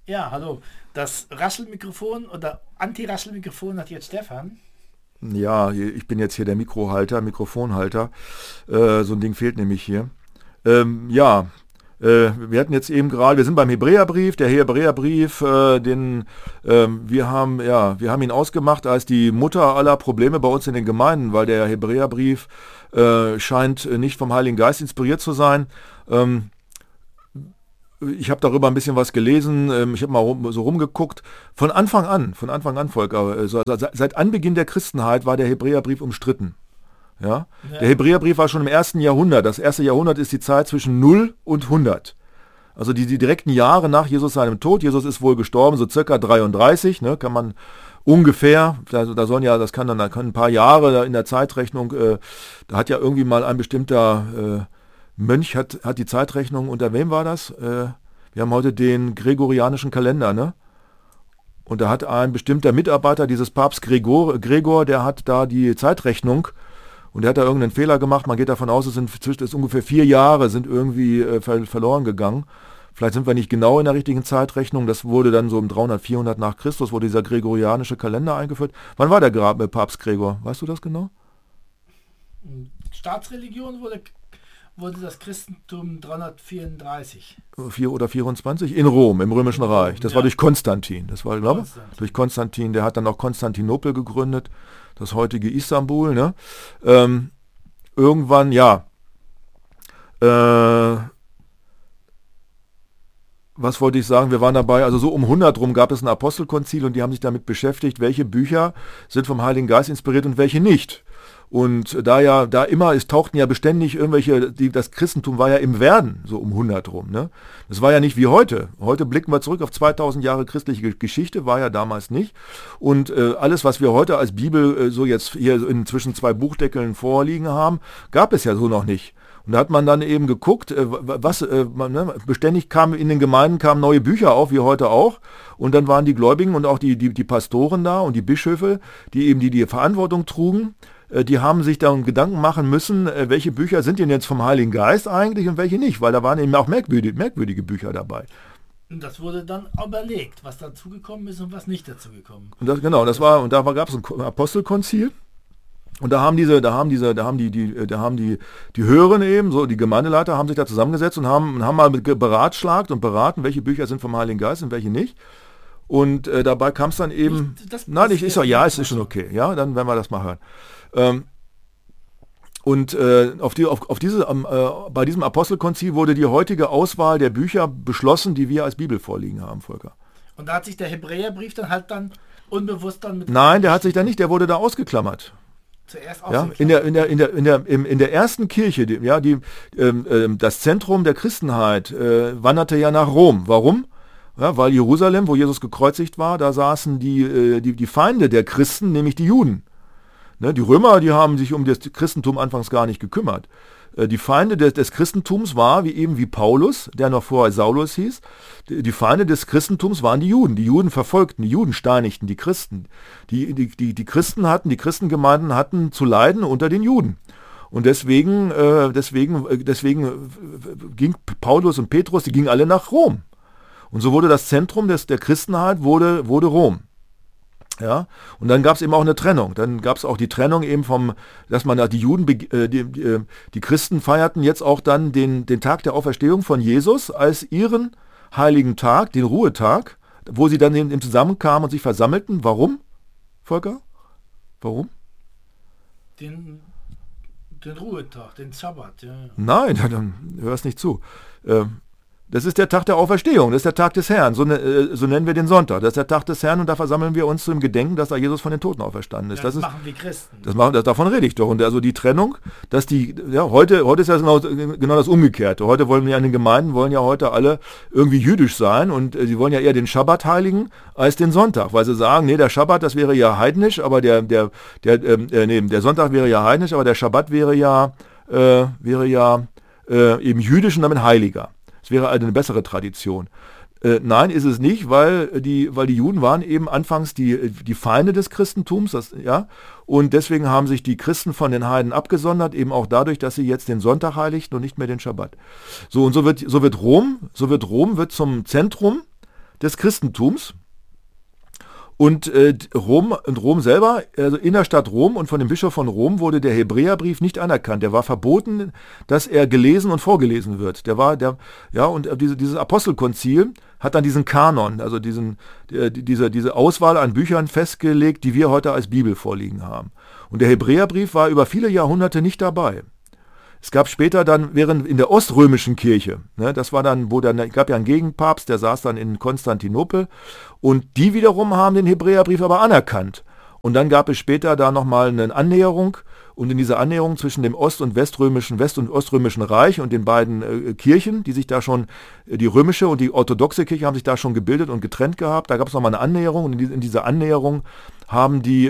Ja, hallo. Das Rasselmikrofon oder Anti-Rasselmikrofon hat jetzt Stefan. Ja, ich bin jetzt hier der Mikrofonhalter. So ein Ding fehlt nämlich hier. Ja, wir hatten jetzt eben gerade, wir sind beim Hebräerbrief. Der Hebräerbrief, wir haben ihn ausgemacht als die Mutter aller Probleme bei uns in den Gemeinden, weil der Hebräerbrief scheint nicht vom Heiligen Geist inspiriert zu sein. Ähm, Ich habe darüber ein bisschen was gelesen, ich habe mal so rumgeguckt. Von Anfang an, Volker, seit Anbeginn der Christenheit war der Hebräerbrief umstritten. Ja? Der Ja, Hebräerbrief war schon im ersten Jahrhundert. Das erste Jahrhundert ist die Zeit zwischen 0 und 100. Also die direkten Jahre nach Jesus seinem Tod. Jesus ist wohl gestorben, so circa 33, ne, kann man ungefähr, also da können ein paar Jahre in der Zeitrechnung, da hat ja irgendwie mal ein bestimmter Mönch hat die Zeitrechnung, unter wem war das? Wir haben heute den gregorianischen Kalender, ne? Und da hat ein bestimmter Mitarbeiter dieses Papst Gregor, der hat da die Zeitrechnung und der hat da irgendeinen Fehler gemacht. Man geht davon aus, es ungefähr 4 Jahre sind irgendwie verloren gegangen. Vielleicht sind wir nicht genau in der richtigen Zeitrechnung. Das wurde dann so um 300, 400 nach Christus, wurde dieser gregorianische Kalender eingeführt. Wann war der Papst Gregor? Weißt du das genau? Staatsreligion wurde das Christentum 334. 4 oder 24 in Rom, im Römischen Reich. Das war Ja, durch Konstantin. Das war, glaube ich, durch Konstantin. Konstantin. Der hat dann auch Konstantinopel gegründet, das heutige Istanbul. Ne? Ähm, Irgendwann, ja. Äh, Was wollte ich sagen? Wir waren dabei, also so um 100 rum gab es ein Apostelkonzil und die haben sich damit beschäftigt, welche Bücher sind vom Heiligen Geist inspiriert und welche nicht. Und es tauchten ja beständig das Christentum war ja im Werden, so um 100 rum, ne? Das war ja nicht wie heute. Heute blicken wir zurück auf 2000 Jahre christliche Geschichte, war ja damals nicht. Und alles, was wir heute als Bibel so jetzt hier zwischen zwei Buchdeckeln vorliegen haben, gab es ja so noch nicht. Und da hat man dann eben geguckt, beständig in den Gemeinden kamen neue Bücher auf, wie heute auch. Und dann waren die Gläubigen und auch die Pastoren da und die Bischöfe, die eben die Verantwortung trugen, die haben sich dann Gedanken machen müssen, welche Bücher sind denn jetzt vom Heiligen Geist eigentlich und welche nicht, weil da waren eben auch merkwürdige Bücher dabei. Und das wurde dann überlegt, was dazugekommen ist und was nicht dazugekommen. Und da gab es ein Apostelkonzil. Und da haben die Höheren eben, so die Gemeindeleiter haben sich da zusammengesetzt und haben mal beratschlagt und beraten, welche Bücher sind vom Heiligen Geist und welche nicht. Und dabei kam es dann eben, nein, Das ist doch, erste ja, es ist schon Information. okay, ja, dann werden wir das mal hören. Ähm, bei diesem Apostelkonzil wurde die heutige Auswahl der Bücher beschlossen, die wir als Bibel vorliegen haben, Volker. Und da hat sich der Hebräerbrief dann unbewusst dann mit Nein, der hat sich reingeschrieben. da nicht, der wurde da ausgeklammert. Zuerst Ja, ausgeklammert. in der ersten Kirche, das Zentrum der Christenheit wanderte ja nach Rom. Warum? Ja, weil Jerusalem, wo Jesus gekreuzigt war, da saßen die Feinde der Christen, nämlich die Juden. Ne, die Römer, die haben sich um das Christentum anfangs gar nicht gekümmert. Die Feinde des Christentums war, wie Paulus, der noch vorher Saulus hieß, die Feinde des Christentums waren die Juden. Die Juden verfolgten, die Juden steinigten die Christen. Die Christengemeinden hatten zu leiden unter den Juden. Und deswegen ging Paulus und Petrus, die gingen alle nach Rom. Und so wurde das Zentrum der Christenheit wurde Rom. Ja, und dann gab es eben auch eine Trennung. Dann gab es auch die Trennung eben dass man da die Christen feierten jetzt auch dann den Tag der Auferstehung von Jesus als ihren heiligen Tag, den Ruhetag, wo sie dann eben zusammenkamen und sich versammelten. Warum, Volker? Warum? Den, den Ruhetag, den Sabbat, ja. Ja. Nein, dann hörst nicht zu. Das ist der Tag der Auferstehung, das ist der Tag des Herrn, so nennen wir den Sonntag. Das ist der Tag des Herrn und da versammeln wir uns zum Gedenken, dass da Jesus von den Toten auferstanden ist. Ja, das machen die Christen. Davon rede ich doch. Und also die Trennung, heute ist ja genau das Umgekehrte. Heute wollen ja in den Gemeinden, heute alle irgendwie jüdisch sein und sie wollen ja eher den Schabbat heiligen als den Sonntag, weil sie sagen, nee, der Schabbat, das wäre ja heidnisch, aber der Sonntag wäre ja heidnisch, aber der Schabbat wäre ja eben jüdisch und damit heiliger. Es wäre eine bessere Tradition. Nein, ist es nicht, weil die Juden waren eben anfangs die Feinde des Christentums, und deswegen haben sich die Christen von den Heiden abgesondert, eben auch dadurch, dass sie jetzt den Sonntag heiligten und nicht mehr den Schabbat. So, und so wird Rom zum Zentrum des Christentums. Und Rom selber, also in der Stadt Rom und von dem Bischof von Rom wurde der Hebräerbrief nicht anerkannt. Der war verboten, dass er gelesen und vorgelesen wird. Dieses Apostelkonzil hat dann diesen Kanon, also diese Auswahl an Büchern festgelegt, die wir heute als Bibel vorliegen haben. Und der Hebräerbrief war über viele Jahrhunderte nicht dabei. Es gab später dann, in der oströmischen Kirche, ne, das war dann, gab ja einen Gegenpapst, der saß dann in Konstantinopel und die wiederum haben den Hebräerbrief aber anerkannt. Und dann gab es später da nochmal eine Annäherung und in dieser Annäherung zwischen dem West- und oströmischen Reich und den beiden Kirchen, die sich da schon, die römische und die orthodoxe Kirche haben sich da schon gebildet und getrennt gehabt, da gab es nochmal eine Annäherung und in dieser Annäherung haben die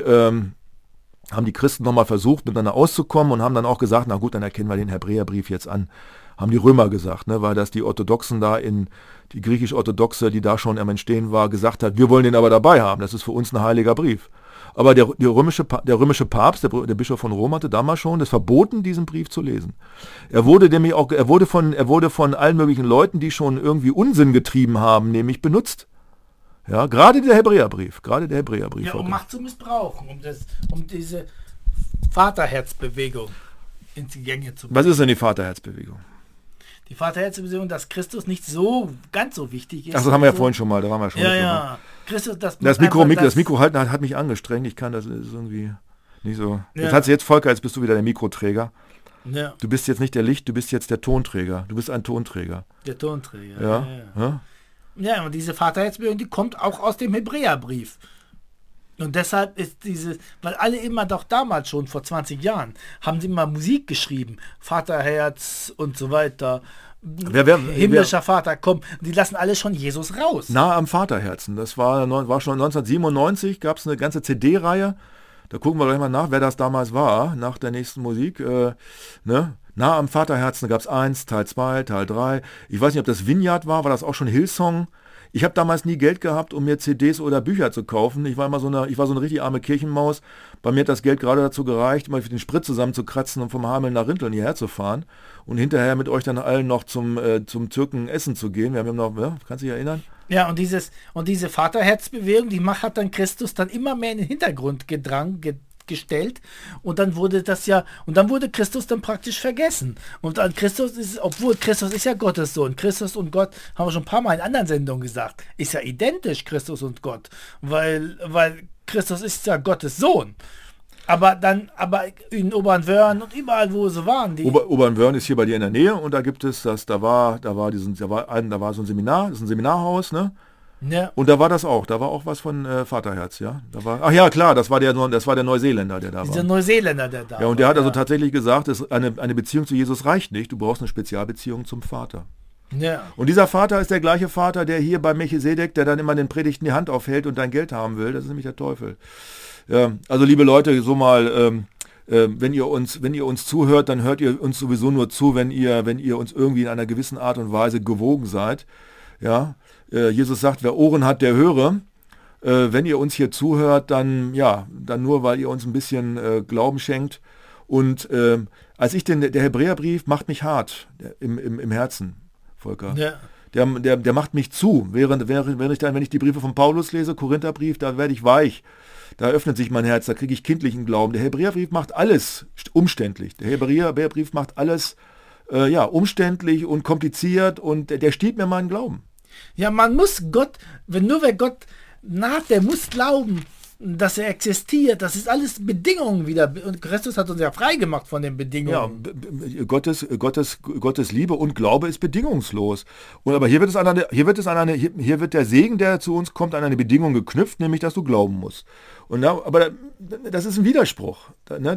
Christen nochmal versucht, miteinander auszukommen und haben dann auch gesagt, na gut, dann erkennen wir den Hebräerbrief jetzt an. Haben die Römer gesagt, ne, weil das die Orthodoxen da die griechisch-orthodoxe, die da schon am Entstehen war, gesagt hat, wir wollen den aber dabei haben, das ist für uns ein heiliger Brief. Aber der römische Papst, der Bischof von Rom, hatte damals schon das verboten, diesen Brief zu lesen. Er wurde von allen möglichen Leuten, die schon irgendwie Unsinn getrieben haben, nämlich benutzt. Ja, gerade der Hebräerbrief. Ja, um Macht zu missbrauchen, um diese Vaterherzbewegung ins Gänge zu bringen. Was ist denn die Vaterherzbewegung? Die Vaterherzbewegung, dass Christus nicht so ganz so wichtig ist. Ach, das haben wir ja vorhin schon mal, da waren wir schon. Ja. Christus, das Mikro halten hat mich angestrengt, das ist irgendwie nicht so. Ja. Jetzt Volker, jetzt bist du wieder der Mikroträger. Ja. Du bist jetzt nicht der Licht, du bist jetzt der Tonträger. Du bist ein Tonträger. Der Tonträger, ja. Ja, und diese Vaterherzbewegung, die kommt auch aus dem Hebräerbrief. Und deshalb ist weil alle immer doch damals schon, vor 20 Jahren, haben sie immer Musik geschrieben. Vaterherz und so weiter. Himmlischer Vater, komm. Die lassen alle schon Jesus raus. Nah am Vaterherzen. Das war schon 1997, gab es eine ganze CD-Reihe. Da gucken wir gleich mal nach, wer das damals war, nach der nächsten Musik. Nah am Vaterherzen gab es 1, Teil 2, Teil 3. Ich weiß nicht, ob das Vineyard war das auch schon Hillsong? Ich habe damals nie Geld gehabt, um mir CDs oder Bücher zu kaufen. Ich war so eine richtig arme Kirchenmaus. Bei mir hat das Geld gerade dazu gereicht, mal für den Sprit zusammenzukratzen und vom Hameln nach Rinteln hierher zu fahren und hinterher mit euch dann allen noch zum Türken essen zu gehen. Wir haben noch, kannst du dich erinnern? Ja, und diese Vaterherzbewegung, die hat dann Christus dann immer mehr in den Hintergrund gestellt und dann wurde Christus dann praktisch vergessen. Und dann obwohl Christus ist ja Gottes Sohn. Christus und Gott, haben wir schon ein paar Mal in anderen Sendungen gesagt, ist ja identisch, Christus und Gott, weil Christus ist ja Gottes Sohn. Aber in Obernwörn und überall, wo sie waren. Obernwörn ist hier bei dir in der Nähe und da gibt es da war so ein Seminar, das ist ein Seminarhaus, ne? Ja. Und da war das auch, da war auch was von Vaterherz, ja. Ach ja, klar, das war der Neuseeländer, der da war. Dieser Neuseeländer, der da war. Ja, und der hat also tatsächlich gesagt, eine Beziehung zu Jesus reicht nicht, du brauchst eine Spezialbeziehung zum Vater. Ja. Und dieser Vater ist der gleiche Vater, der hier bei Melchisedek, der dann immer den Predigten die Hand aufhält und dein Geld haben will, das ist nämlich der Teufel. Ja, also liebe Leute, so mal, wenn ihr uns zuhört, dann hört ihr uns sowieso nur zu, wenn ihr uns irgendwie in einer gewissen Art und Weise gewogen seid. Ja, Jesus sagt, wer Ohren hat, der höre. Wenn ihr uns hier zuhört, dann nur, weil ihr uns ein bisschen Glauben schenkt. Und der Hebräerbrief macht mich hart im Herzen, Volker. Ja. Der macht mich zu. Wenn ich die Briefe von Paulus lese, Korintherbrief, da werde ich weich. Da öffnet sich mein Herz, da kriege ich kindlichen Glauben. Der Hebräerbrief macht alles umständlich. Der Hebräerbrief macht alles umständlich und kompliziert und der stiehlt mir meinen Glauben. Ja, man muss Gott, wer Gott naht, der muss glauben, dass er existiert. Das ist alles Bedingungen wieder. Und Christus hat uns ja frei gemacht von den Bedingungen. Ja, Gottes Liebe und Glaube ist bedingungslos. Aber hier wird der Segen, der zu uns kommt, an eine Bedingung geknüpft, nämlich, dass du glauben musst. Aber das ist ein Widerspruch. Der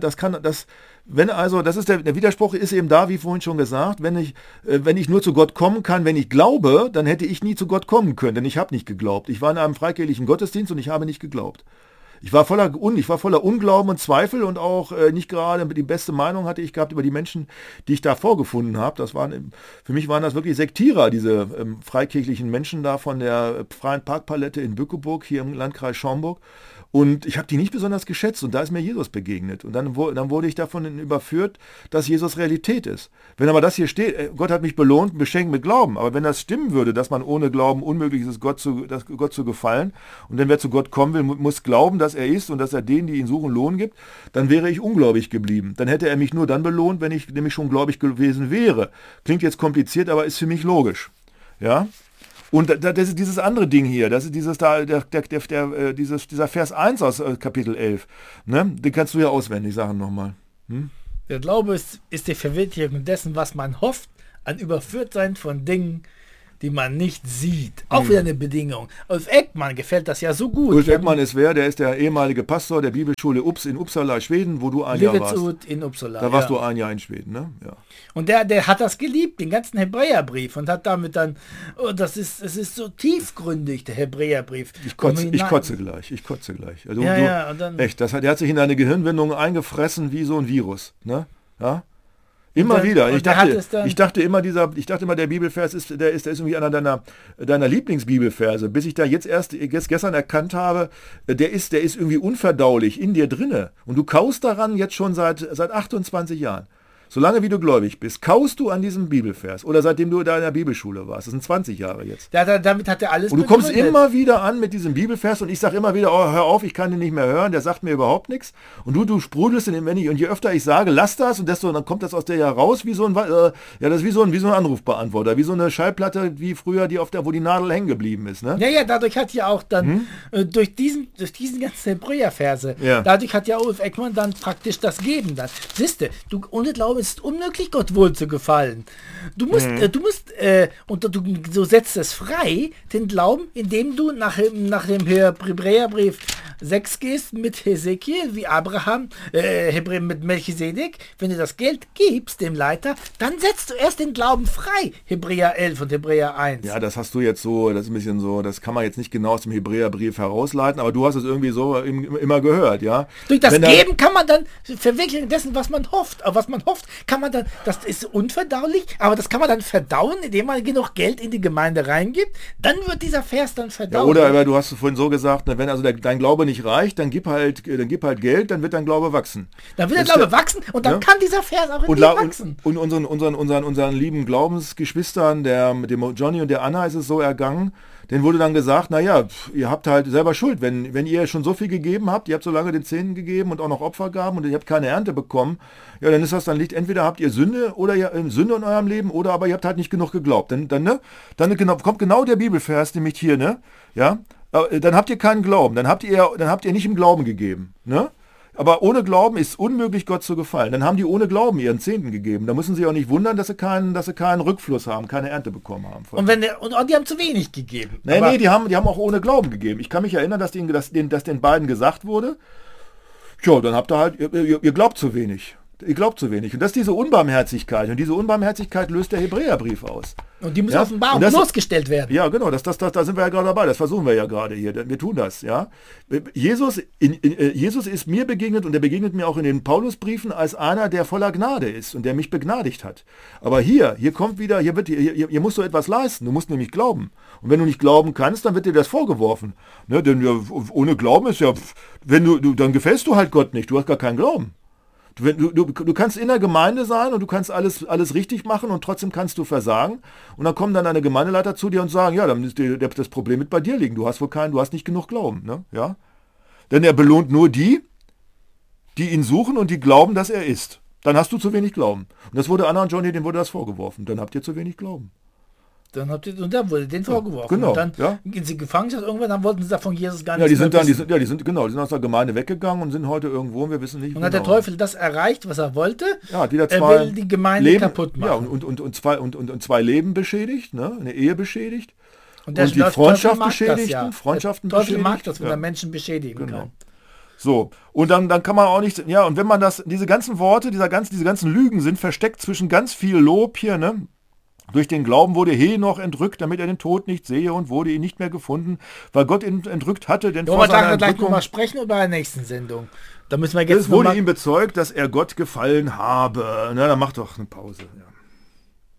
Widerspruch ist eben da, wie vorhin schon gesagt, wenn ich nur zu Gott kommen kann, wenn ich glaube, dann hätte ich nie zu Gott kommen können, denn ich habe nicht geglaubt. Ich war in einem freikirchlichen Gottesdienst und ich habe nicht geglaubt. Ich war voller Unglauben und Zweifel und auch nicht gerade die beste Meinung hatte ich gehabt über die Menschen, die ich da vorgefunden habe. Für mich waren das wirklich Sektierer, diese freikirchlichen Menschen da von der Freien Parkpalette in Bückeburg hier im Landkreis Schaumburg. Und ich habe die nicht besonders geschätzt und da ist mir Jesus begegnet. Und dann wurde ich davon überführt, dass Jesus Realität ist. Wenn aber das hier steht, Gott hat mich belohnt, beschenkt mit Glauben. Aber wenn das stimmen würde, dass man ohne Glauben unmöglich ist, Gott zu gefallen, und wenn wer zu Gott kommen will, muss glauben, dass er ist und dass er denen, die ihn suchen, Lohn gibt, dann wäre ich ungläubig geblieben. Dann hätte er mich nur dann belohnt, wenn ich nämlich schon gläubig gewesen wäre. Klingt jetzt kompliziert, aber ist für mich logisch. Ja? Und das ist dieses andere Ding hier, das ist dieser Vers 1 aus Kapitel 11. Ne? Den kannst du ja auswendig sagen nochmal. Der Glaube ist die Verwirklichung dessen, was man hofft, ein Überführtsein von Dingen, die man nicht sieht. Auch wieder eine Bedingung. Ulf Ekman gefällt das ja so gut. Ulf Ekman ist wer? Der ist der ehemalige Pastor der Bibelschule in Uppsala, Schweden, wo du ein Jahr warst. In Uppsala, da warst du ein Jahr in Schweden, ne? Ja. Und der hat das geliebt, den ganzen Hebräerbrief, und hat damit dann, es ist so tiefgründig, der Hebräerbrief. Ich kotze gleich. Also und dann, echt, der hat sich in deine Gehirnwindung eingefressen wie so ein Virus, ne? Ja? Immer wieder. Ich dachte immer, der Bibelvers ist irgendwie einer deiner Lieblingsbibelverse, bis ich da jetzt gestern erkannt habe, der ist irgendwie unverdaulich in dir drinne. Und du kaust daran jetzt schon seit 28 Jahren. Solange wie du gläubig bist, kaust du an diesem Bibelvers. Oder seitdem du da in der Bibelschule warst. Das sind 20 Jahre jetzt. Damit hat er alles Und du kommst immer wieder an mit diesem Bibelvers und ich sage immer wieder, oh, hör auf, ich kann den nicht mehr hören, der sagt mir überhaupt nichts. Und du sprudelst in dem, und je öfter ich sage, lass das, und dann kommt das aus dir ja raus wie so ein, das ist wie so ein Anrufbeantworter, wie so eine Schallplatte, wie früher, wo die Nadel hängen geblieben ist. Ne? Ja, dadurch hat ja auch dann, durch diesen ganzen Hebräerverse, dadurch hat ja Ulf Ekman dann praktisch das Geben dann. Siehste, ohne Glaube ist unmöglich, Gott wohl zu gefallen. Du musst, du setzt es frei, den Glauben, indem du nach dem Hebräerbrief 6 gehst mit Hesekiel, wie Abraham, mit Melchisedek. Wenn du das Geld gibst, dem Leiter, dann setzt du erst den Glauben frei. Hebräer 11 und Hebräer 1. Ja, das hast du jetzt so, das ist ein bisschen so, das kann man jetzt nicht genau aus dem Hebräerbrief herausleiten, aber du hast es irgendwie so immer gehört, ja. Durch das Geben kann man dann verwirklichen dessen, was man hofft. Aber was man hofft, kann man dann, das ist unverdaulich, aber das kann man dann verdauen, indem man genug Geld in die Gemeinde reingibt. Dann wird dieser Vers dann verdaut. Ja, oder du hast es vorhin so gesagt, wenn also dein Glaube nicht reicht, dann gib halt Geld, dann wird dein Glaube wachsen. Dann wird der Glaube wachsen und dann kann dieser Vers auch in dir wachsen. Und unseren lieben Glaubensgeschwistern, dem Johnny und der Anna, ist es so ergangen, denen wurde dann gesagt, naja, ihr habt halt selber Schuld, wenn ihr schon so viel gegeben habt, ihr habt so lange den Zehnten gegeben und auch noch Opfergaben und ihr habt keine Ernte bekommen, ja, dann ist das, dann liegt, entweder habt ihr Sünde Sünde in eurem Leben, oder aber ihr habt halt nicht genug geglaubt. Dann kommt genau der Bibelvers, nämlich hier, ne? Ja? Dann habt ihr keinen Glauben, dann habt ihr nicht im Glauben gegeben, ne? Aber ohne Glauben ist es unmöglich, Gott zu gefallen. Dann haben die ohne Glauben ihren Zehnten gegeben. Da müssen sie auch nicht wundern, dass sie keinen Rückfluss haben, keine Ernte bekommen haben. Und die haben zu wenig gegeben. Nee, die haben auch ohne Glauben gegeben. Ich kann mich erinnern, dass den beiden gesagt wurde, tja, dann habt ihr halt, ihr glaubt zu wenig. Ihr glaubt zu wenig. Und das ist diese Unbarmherzigkeit. Und diese Unbarmherzigkeit löst der Hebräerbrief aus. Und die müssen offenbar bloßgestellt werden. Ja, genau. Da sind wir ja gerade dabei. Das versuchen wir ja gerade hier. Wir tun das. Ja. Jesus ist mir begegnet, und er begegnet mir auch in den Paulusbriefen als einer, der voller Gnade ist und der mich begnadigt hat. Aber hier kommt wieder, hier musst du etwas leisten. Du musst nämlich glauben. Und wenn du nicht glauben kannst, dann wird dir das vorgeworfen. Ne? Denn ohne Glauben ist ja, dann gefällst du halt Gott nicht. Du hast gar keinen Glauben. Du kannst in der Gemeinde sein und du kannst alles richtig machen und trotzdem kannst du versagen. Und dann kommen dann deine Gemeindeleiter zu dir und sagen, ja, dann ist das Problem mit bei dir liegen. Du hast nicht genug Glauben. Ne? Ja? Denn er belohnt nur die ihn suchen und die glauben, dass er ist. Dann hast du zu wenig Glauben. Und das wurde Anna und Johnny, denen wurde das vorgeworfen. Dann habt ihr zu wenig Glauben. Dann wurde denen vorgeworfen. Genau, und dann gehen sie Gefangenschaft irgendwann, dann wollten sie da von Jesus gar nichts mehr wissen. Die sind aus der Gemeinde weggegangen und sind heute irgendwo, und wir wissen nicht. Und hat der Teufel das erreicht, was er wollte? Ja, er will die Gemeinde kaputt machen. Ja, und zwei Leben beschädigt, ne? Eine Ehe beschädigt. Und die Freundschaft beschädigt. Freundschaften der Teufel beschädigt. mag das, wenn er Menschen beschädigen kann. So, und dann kann man auch nicht, ja, und wenn man diese ganzen Worte, diese ganzen Lügen sind versteckt zwischen ganz viel Lob hier, ne? Durch den Glauben wurde Henoch entrückt, damit er den Tod nicht sehe und wurde ihn nicht mehr gefunden, weil Gott ihn entrückt hatte. Denn vor seiner gleich nochmal sprechen oder bei der nächsten Sendung? Da müssen wir jetzt es wurde ihm bezeugt, dass er Gott gefallen habe. Na, dann mach doch eine Pause. Ja.